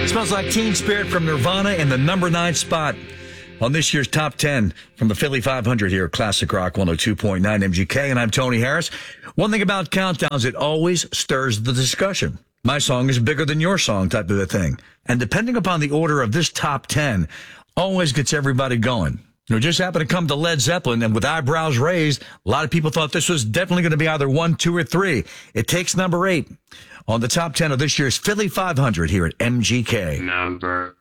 Smells Like Teen Spirit from Nirvana in the number 9 spot on this year's top 10 from the Philly 500 here at Classic Rock 102.9 MGK. And I'm Tony Harris. One thing about countdowns, it always stirs the discussion. My song is bigger than your song type of a thing. And depending upon the order of this top 10, always gets everybody going. Just happened to come to Led Zeppelin, and with eyebrows raised, a lot of people thought this was definitely going to be either 1, 2, or 3. It takes number 8 on the top 10 of this year's Philly 500 here at MGK. Number